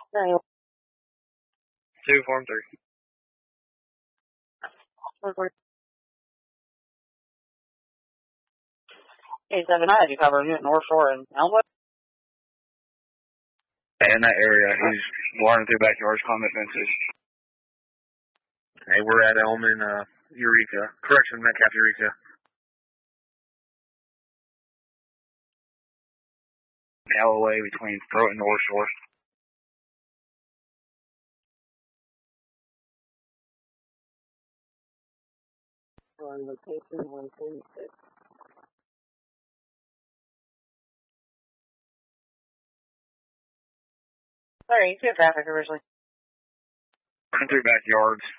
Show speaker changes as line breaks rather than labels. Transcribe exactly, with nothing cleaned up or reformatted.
Anyway,
Two, form three.
eight seven, I had you covered. You at North Shore and Elmwood?
In that area, he's watering through backyards, climbing fences.
Hey, we're at Elm in uh, Eureka. Correction, Metcalf, Eureka.
Alloway between Throat and North Shore.
On location one thirty-six. Sorry, you took traffic originally.
Running through backyards,